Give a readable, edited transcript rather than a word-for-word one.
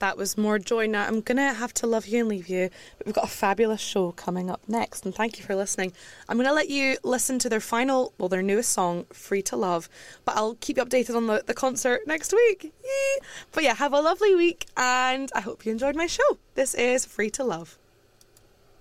That was more joy. Now I'm going to have to love you and leave you, but we've got a fabulous show coming up next, and thank you for listening. I'm going to let you listen to their newest song, Free to Love, but I'll keep you updated on the concert next week. Yay. But yeah, have a lovely week, and I hope you enjoyed my show. This is Free to Love.